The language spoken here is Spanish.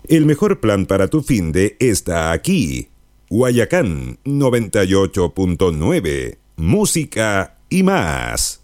El mejor plan para tu finde está aquí. Guayacán 98.9. Música y más.